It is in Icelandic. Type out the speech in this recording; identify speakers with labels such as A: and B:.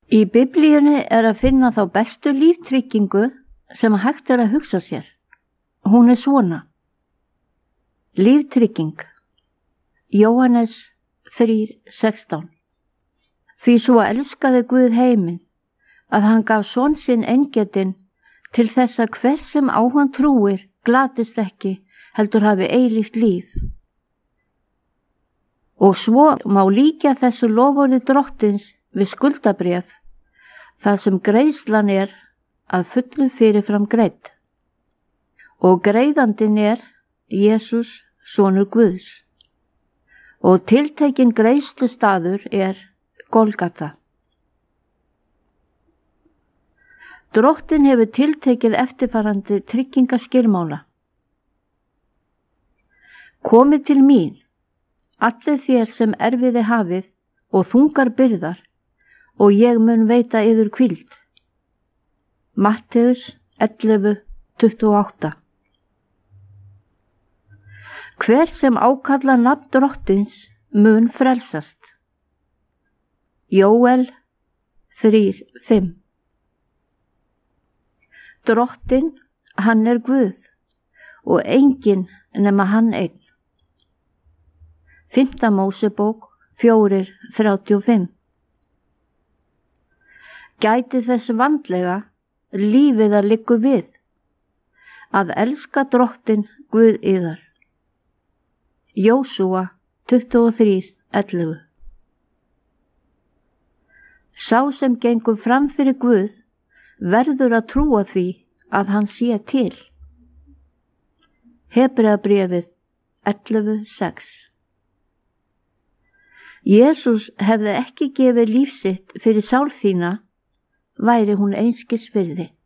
A: Í Biblíunni að finna þá bestu líftryggingu sem hægt að hugsa sér. Hún svona. Líftrygging. Jóhannes 3:16. Því svo elskaði Guð heiminn, að hann gaf son sinn eingetinn til þess að hver sem á hann trúir glatist ekki, heldur hafi eilíft líf. Og svo má líkja þessu loforði Drottins við skuldabréf, þar sem greiðslan að fullu fyrirfram greidd. Og greiðandinn Jesús, sonur Guðs. Og tiltekinn greiðslustaður Golgata. Drottinn hefur tiltekið eftirfarandi tryggingaskilmála. Komið til mín, allir þér sem erfiði hafið og þungar byrðar, og ég mun veita yður hvíld. Matteus 11:28. Hver sem ákalla nafn Drottins mun frelsast. Jóel 3:5. Drottinn, hann Guð, og enginn nema hann einn. 5. Mósebók 4:35. Gæti þess vandlega lífið að liggur við, að elska Drottinn Guð yðar. Jósúa 23:11. Sá sem gengur fram fyrir Guð verður að trúa því að hann sé til. Hebreabréfið 11:6. Jesús hefði ekki gefið líf sitt fyrir sál þína, væri hún einskis virði.